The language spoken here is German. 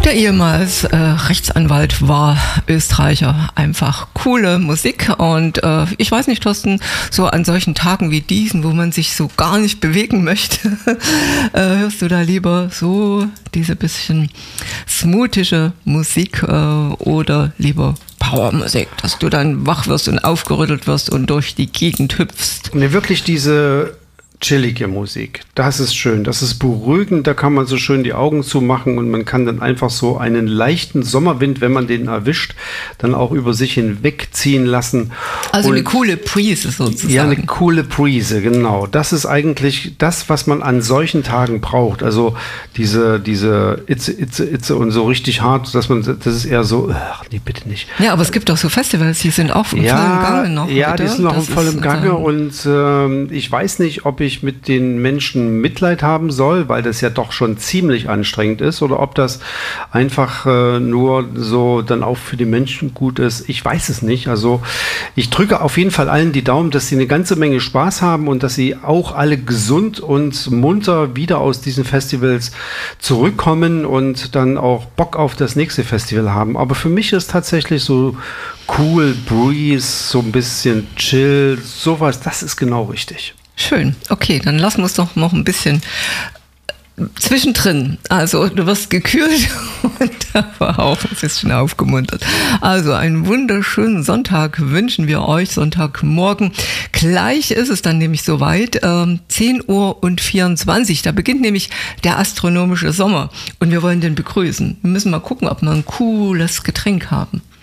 Der ehemals Rechtsanwalt war Österreicher. Einfach coole Musik. Und ich weiß nicht, Thorsten, so an solchen Tagen wie diesen, wo man sich so gar nicht bewegen möchte, hörst du da lieber so diese bisschen smoothige Musik oder lieber Powermusik, dass du dann wach wirst und aufgerüttelt wirst und durch die Gegend hüpfst? Nee, wirklich diese chillige Musik. Das ist schön, das ist beruhigend, da kann man so schön die Augen zumachen und man kann dann einfach so einen leichten Sommerwind, wenn man den erwischt, dann auch über sich hinwegziehen lassen. Also eine coole Brise sozusagen. Ja, eine coole Brise, genau. Das ist eigentlich das, was man an solchen Tagen braucht. Also diese Itze und so richtig hart, das ist eher so, ach nee, bitte nicht. Ja, aber es gibt auch so Festivals, die sind auch im vollen Gange noch. Ja, heute. Die sind noch im vollen Gange und ich weiß nicht, ob ich mit den Menschen Mitleid haben soll, weil das ja doch schon ziemlich anstrengend ist, oder ob das einfach nur so dann auch für die Menschen gut ist. Ich weiß es nicht. Also ich drücke auf jeden Fall allen die Daumen, dass sie eine ganze Menge Spaß haben und dass sie auch alle gesund und munter wieder aus diesen Festivals zurückkommen und dann auch Bock auf das nächste Festival haben. Aber für mich ist tatsächlich so cool Breeze, so ein bisschen chill, sowas, das ist genau richtig. Schön. Okay, dann lassen wir uns doch noch ein bisschen zwischendrin. Also du wirst gekühlt und aber auch ein bisschen aufgemuntert. Also einen wunderschönen Sonntag wünschen wir euch, Sonntagmorgen. Gleich ist es dann nämlich soweit, 10:24 Uhr. Da beginnt nämlich der astronomische Sommer und wir wollen den begrüßen. Wir müssen mal gucken, ob wir ein cooles Getränk haben.